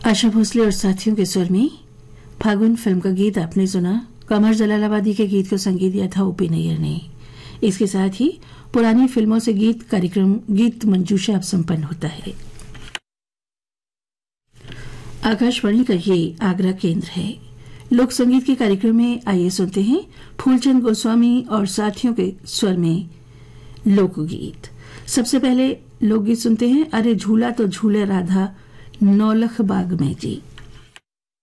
आशा भोसले और साथियों के स्वर में फागुन फिल्म का गीत आपने सुना। कमर जलालाबादी के गीत को संगीत दिया था ओपी नैयर ने। इसके साथ ही पुरानी फिल्मों से गीत कार्यक्रम गीत मंजूषा अब संपन्न होता है। आकाशवाणी का ये आगरा केंद्र है। लोक संगीत के कार्यक्रम में आइए सुनते हैं फूलचंद गोस्वामी और साथियों के स्वर में लोकगीत। सबसे पहले लोकगीत सुनते हैं अरे झूला तो झूले राधा नौलख बाग में जी।